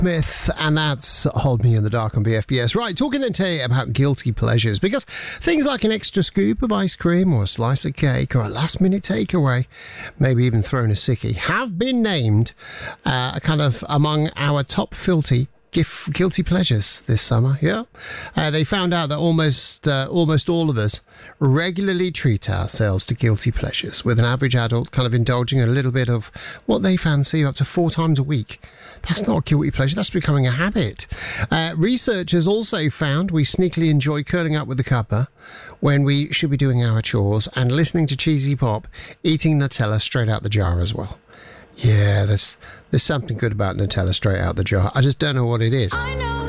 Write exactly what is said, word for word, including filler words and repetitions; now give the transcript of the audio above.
Smith, and that's Hold Me in the Dark on B F B S. Right, talking then today about guilty pleasures, because things like an extra scoop of ice cream or a slice of cake or a last minute takeaway, maybe even throwing a sickie, have been named uh, kind of among our top filthy Gif- guilty pleasures this summer. Yeah, uh, they found out that almost uh, almost all of us regularly treat ourselves to guilty pleasures, with an average adult kind of indulging a little bit of what they fancy up to four times a week. That's not a guilty pleasure, that's becoming a habit. Uh, researchers also found we sneakily enjoy curling up with the cuppa when we should be doing our chores, and listening to cheesy pop, eating Nutella straight out the jar as well. Yeah, there's there's something good about Nutella straight out the jar. I just don't know what it is. I know